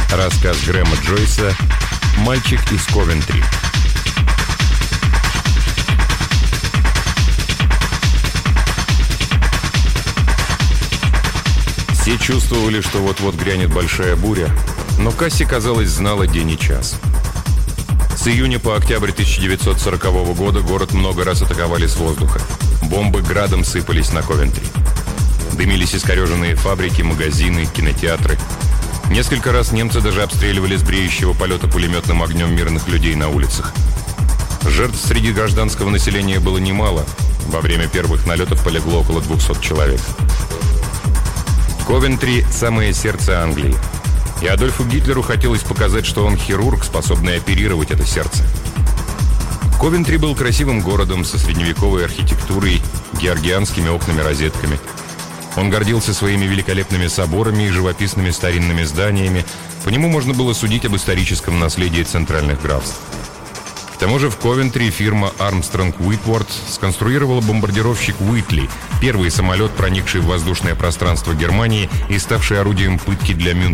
Рассказ Грэма Джойса «Мальчик из Ковентри». Все чувствовали, что вот-вот грянет большая буря, но Касси, казалось, знала день и час. С июня по октябрь 1940 года город много раз атаковали с воздуха. Бомбы градом сыпались на Ковентри. Дымились искореженные фабрики, магазины, кинотеатры. Несколько раз немцы даже обстреливали с бреющего полета пулеметным огнем мирных людей на улицах. Жертв среди гражданского населения было немало. Во время первых налетов полегло около 200 человек. Ковентри – самое сердце Англии. И Адольфу Гитлеру хотелось показать, что он хирург, способный оперировать это сердце. Ковентри был красивым городом со средневековой архитектурой, георгианскими окнами-розетками. Он гордился своими великолепными соборами и живописными старинными зданиями. По нему можно было судить об историческом наследии центральных графств. К тому же в Ковентри фирма Armstrong Whitworth сконструировала бомбардировщик «Уитли», первый самолет, проникший в воздушное пространство Германии и ставший орудием пытки для